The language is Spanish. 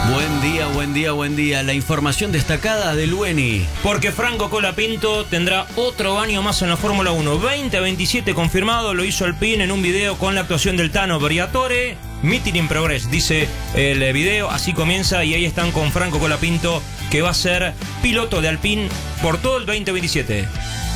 Buen día. La información destacada de Lueni. Porque Franco Colapinto tendrá otro año más en la Fórmula 1. 2027 confirmado, lo hizo Alpine en un video con la actuación del Tano Briatore. Meeting in progress, dice el video, así comienza y ahí están con Franco Colapinto, que va a ser piloto de Alpine por todo el 2027.